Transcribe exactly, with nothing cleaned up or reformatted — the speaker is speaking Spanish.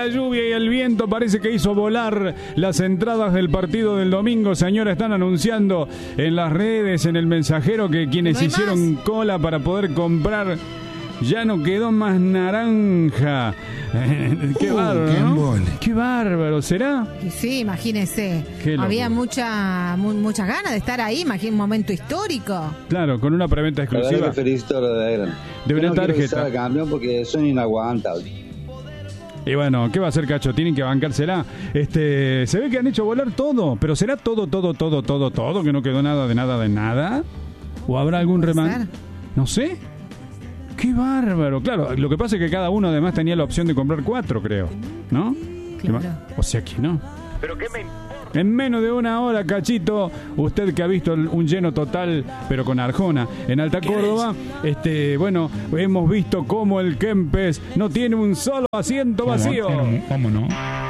lluvia y el viento parece que hizo volar las entradas del partido del domingo. Señora, están anunciando en las redes, en el mensajero, que quienes ¿No hay hicieron más? cola para poder comprar, ya no quedó más naranja. Qué Uh, bárbaro, qué ¿no? embole. Qué bárbaro, ¿será? Y sí, imagínese. Qué locura. Había mucha, mu- muchas ganas de estar ahí, imagínese un momento histórico. Claro, con una preventa La verdad exclusiva. que felicito a los de Iron. De una Yo no quiero que tarjeta. sea campeón porque son inaguantables. Y bueno, ¿qué va a hacer, Cacho? Tienen que bancársela. Este, se ve que han hecho volar todo, pero ¿será todo, todo, todo, todo, todo? ¿Que no quedó nada de nada de nada? ¿O habrá algún Puede remate? ser. No sé. ¡Qué bárbaro! Claro, lo que pasa es que cada uno además tenía la opción de comprar cuatro, creo. ¿No? Claro. O sea que no. ¿Pero qué me importa? En menos de una hora, Cachito, usted que ha visto un lleno total, pero con Arjona, en Alta Córdoba, este, bueno, hemos visto cómo el Kempes no tiene un solo asiento vacío. ¿Cómo, cómo no?